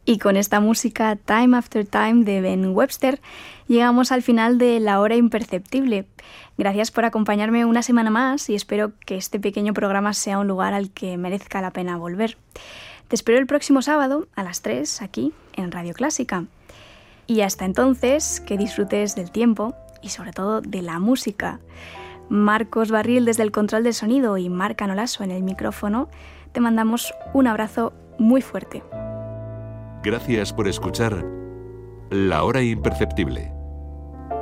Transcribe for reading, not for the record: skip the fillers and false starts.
Y con esta música Time After Time de Ben Webster llegamos al final de La Hora Imperceptible. Gracias por acompañarme una semana más y espero que este pequeño programa sea un lugar al que merezca la pena volver. Te espero el próximo sábado a las 3 aquí en Radio Clásica. Y hasta entonces, que disfrutes del tiempo y sobre todo de la música. Marcos Barril desde el control del sonido y Marc Anolaso en el micrófono, te mandamos un abrazo muy fuerte. Gracias por escuchar La Hora Imperceptible.